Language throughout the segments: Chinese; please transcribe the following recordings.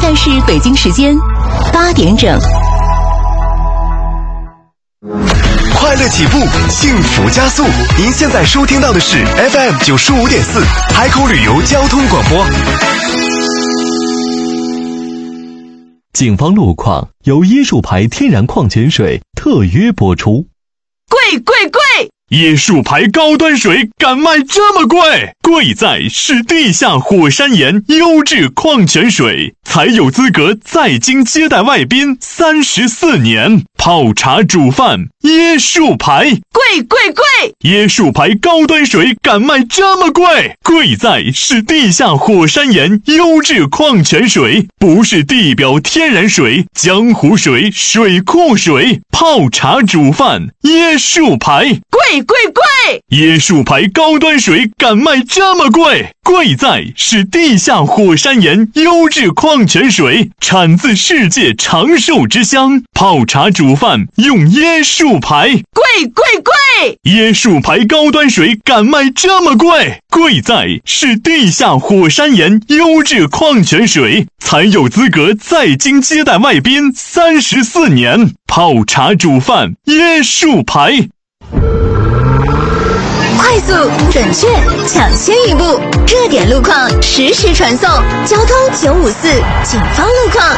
在是北京时间8点整。 快乐起步，幸福加速。您现在收听到的是 FM 95.4海口旅游交通广播。 警方路况由椰树牌天然矿泉水特约播出。 贵！ 椰树牌高端水敢卖这么贵？贵在是地下火山岩优质矿泉水，才有资格在京接待外宾34年。泡茶煮饭，椰树牌。 贵！ 椰树牌高端水敢卖这么贵？贵在是地下火山岩优质矿泉水，不是地表天然水、江湖水、水库水。泡茶煮饭，椰树牌。 贵！ 椰树牌高端水敢卖这么贵？贵在是地下火山岩优质矿泉水，产自世界长寿之乡。泡茶煮饭用椰树牌。 贵！ 椰树牌高端水敢卖这么贵？贵在是地下火山岩优质矿泉水，才有资格在京接待外宾34年。泡茶煮饭，椰树牌。 快速、准确、抢先一步，热点路况实时传送。交通954，警方路况。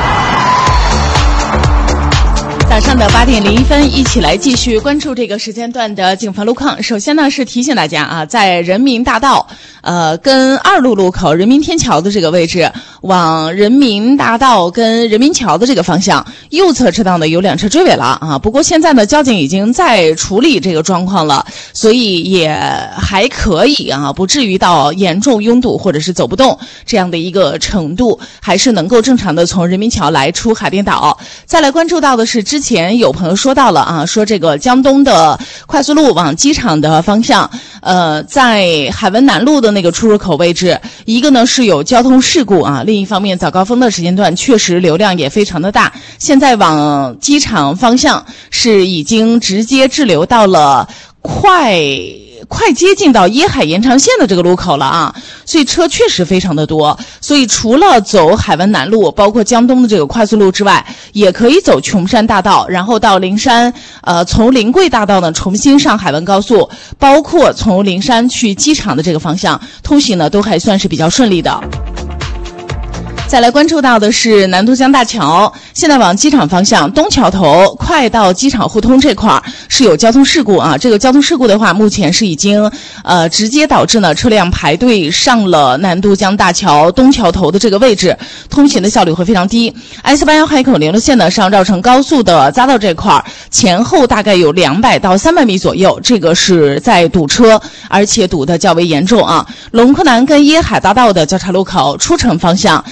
早上的8点01分，一起来继续关注这个时间段的警方路况。首先呢是提醒大家啊，在人民大道跟2路路口人民天桥的这个位置，往人民大道跟人民桥的这个方向，右侧车道呢有2车追尾了啊。不过现在呢交警已经在处理这个状况了，所以也还可以啊，不至于到严重拥堵或者是走不动这样的一个程度，还是能够正常的从人民桥来出海淀岛。再来关注到的是之前有朋友说到了啊，说这个江东的快速路往机场的方向，在海文南路的那个出入口位置，一个呢是有交通事故啊，另一方面早高峰的时间段确实流量也非常的大，现在往机场方向是已经直接滞留到了快接近到椰海延长线的这个路口了啊，所以车确实非常的多。所以除了走海文南路，包括江东的这个快速路之外，也可以走琼山大道，然后到灵山，从临桂大道呢重新上海文高速，包括从灵山去机场的这个方向通行呢，都还算是比较顺利的。再来关注到的是南都江大桥，现在往机场方向东桥头快到机场互通这块是有交通事故啊。这个交通事故的话，目前是已经直接导致呢车辆排队上了南都江大桥东桥头的这个位置，通行的效率会非常低。S81海口联络线呢上绕城高速的匝道这块前后大概有200到300米左右，这个是在堵车，而且堵得较为严重啊。龙科南跟椰海大道的交叉路口出城方向